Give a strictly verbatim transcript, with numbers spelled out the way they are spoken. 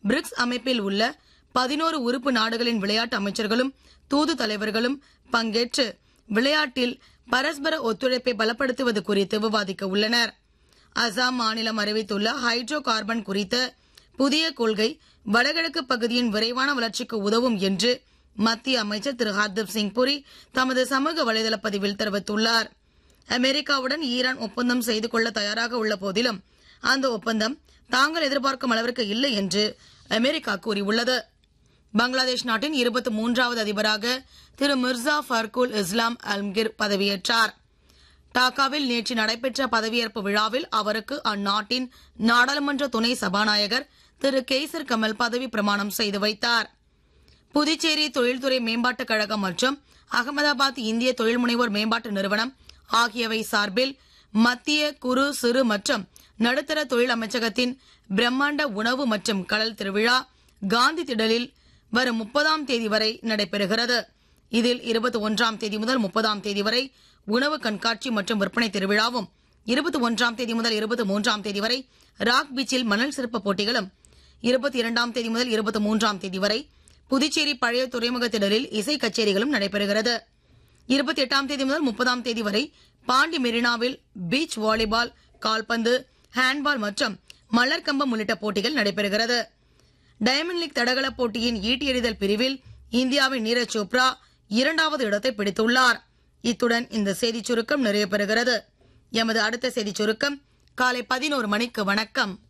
BRICS அமைப்பில் உள்ள பதினோரு உறுப்பு நாடுகளின் விளையாட்டு அமைச்சர்களும் தூது தலைவர்களும் பங்கேற்று விளையாட்டில் பரஸ்பர ஒத்துழைப்பை பலப்படுத்துவது குறித்து விவாதிக்க உள்ளனர். அசாம் மாநிலம் அறிவித்துள்ள ஹைட்ரோ கார்பன் குறித்த புதிய கொள்கை வடகிழக்கு பகுதியின் விரைவான வளர்ச்சிக்கு உதவும் என்று மத்திய அமைச்சர் திரு ஹர்தீப் சிங் புரி தமது சமூக வலைதள பதிவில் தெரிவித்துள்ளார். அமெரிக்காவுடன் ஈரான் ஒப்பந்தம் செய்து கொள்ள தயாராக உள்ள போதிலும் அந்த ஒப்பந்தம் தாங்கள் எதிர்பார்க்கும் அளவிற்கு இல்லை என்று அமெரிக்கா கூறியுள்ளது. பங்களாதேஷ் நாட்டின் இருபத்தி மூன்றாவது அதிபராக திரு மிர்சா ஃபர்குல் இஸ்லாம் அல்ம்கிர் பதவியேற்றார். டாக்காவில் நேற்று நடைபெற்ற பதவியேற்பு விழாவில் அவருக்கு அந்நாட்டின் நாடாளுமன்ற துணை சபாநாயகர் திரு கேசர் கமல் பதவி பிரமாணம் செய்து வைத்தார். புதுச்சேரி தொழில்துறை மேம்பாட்டுக் கழகம் மற்றும் அகமதாபாத் இந்திய தொழில் முனைவோர் மேம்பாட்டு நிறுவனம் ஆகியவை சார்பில் மத்திய குறு சிறு மற்றும் நடுத்தர தொழில் அமைச்சகத்தின் பிரம்மாண்ட உணவு மற்றும் கடல் திருவிழா காந்தி திடலில் வரும் முப்பதாம் தேதி வரை நடைபெறுகிறது. இதில் இருபத்தி ஒன்றாம் தேதி முதல் முப்பதாம் தேதி வரை உணவு கண்காட்சி மற்றும் விற்பனை திருவிழாவும், இருபத்தி ஒன்றாம் தேதி முதல் இருபத்தி மூன்றாம் தேதி வரை ராக் பீச்சில் மணல் சிற்ப போட்டிகளும், இருபத்தி இரண்டாம் தேதி முதல் இருபத்தி மூன்றாம் தேதி வரை புதுச்சேரி பழைய துறைமுக திடலில் இசை கச்சேரிகளும் நடைபெறுகிறது. இருபத்தி எட்டாம் தேதி முதல் முப்பதாம் தேதி வரை பாண்டி மெரினாவில் பீச் வாலிபால், கால்பந்து, ஹேண்ட்பால் மற்றும் மலர்கம்பம் உள்ளிட்ட போட்டிகள் நடைபெறுகிறது. டயமண்ட் லீக் தடகள போட்டியின் ஈட்டி எறிதல் பிரிவில் இந்தியாவின் நீரஜ் சோப்ரா இரண்டாவது இடத்தை பிடித்துள்ளார். இத்துடன் இந்த செய்திச் சுருக்கம் நிறைவு பெறுகிறது. எமது அடுத்த செய்திச் சுருக்கம் காலை பதினோரு மணிக்கு. வணக்கம்.